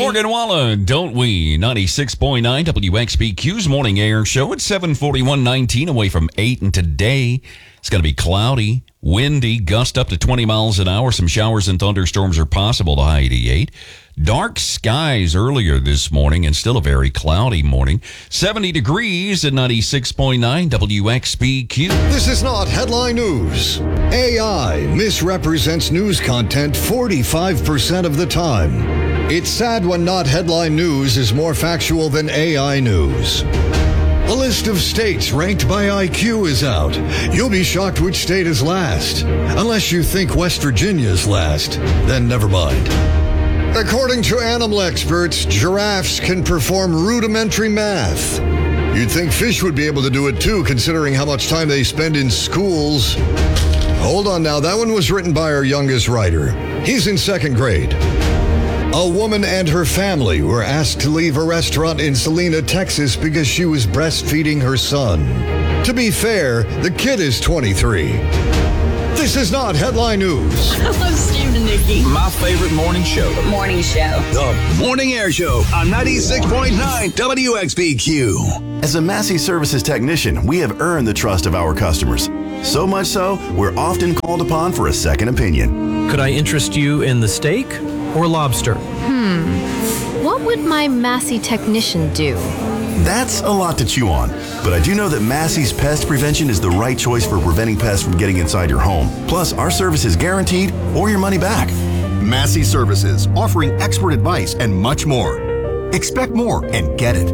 Morgan Wallen, don't we? 96.9 WXBQ's Morning Air Show at 7:41, away from 8. And today, it's going to be cloudy, windy, gust up to 20 miles an hour. Some showers and thunderstorms are possible, the high 88. Dark skies earlier this morning and still a very cloudy morning. 70 degrees at 96.9 WXBQ. This is not headline news. AI misrepresents news content 45% of the time. It's sad when not headline news is more factual than AI news. A list of states ranked by IQ is out. You'll be shocked which state is last. Unless you think West Virginia is last, then never mind. According to animal experts, giraffes can perform rudimentary math. You'd think fish would be able to do it too, considering how much time they spend in schools. Hold on now, that one was written by our youngest writer. He's in 2nd grade. A woman and her family were asked to leave a restaurant in Salina, Texas because she was breastfeeding her son. To be fair, the kid is 23. This is not headline news. I love Steve and Nikki. My favorite morning show. Morning show. The Morning Air Show on 96.9 WXBQ. As a Massey Services technician, we have earned the trust of our customers. So much so, we're often called upon for a second opinion. Could I interest you in the steak or lobster? What would my Massey technician do? That's a lot to chew on, but I do know that Massey's Pest Prevention is the right choice for preventing pests from getting inside your home. Plus, our service is guaranteed or your money back. Massey Services, offering expert advice and much more. Expect more and get it.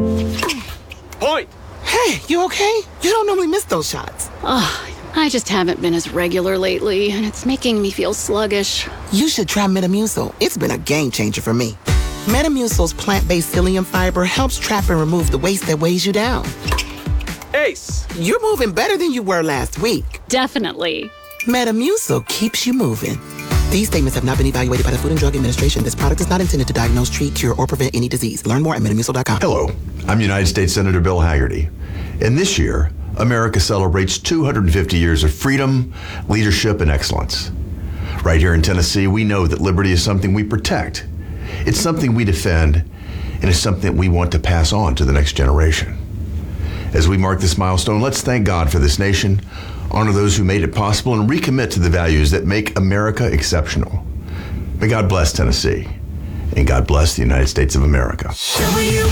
Point! Hey, you okay? You don't normally miss those shots. I just haven't been as regular lately, and it's making me feel sluggish. You should try Metamucil. It's been a game changer for me. Metamucil's plant-based psyllium fiber helps trap and remove the waste that weighs you down. Ace! You're moving better than you were last week. Definitely. Metamucil keeps you moving. These statements have not been evaluated by the Food and Drug Administration. This product is not intended to diagnose, treat, cure, or prevent any disease. Learn more at metamucil.com. Hello, I'm United States Senator Bill Hagerty. And this year, America celebrates 250 years of freedom, leadership, and excellence. Right here in Tennessee, we know that liberty is something we protect. It's something we defend, and it's something we want to pass on to the next generation. As we mark this milestone, let's thank God for this nation, honor those who made it possible, and recommit to the values that make America exceptional. May God bless Tennessee, and God bless the United States of America.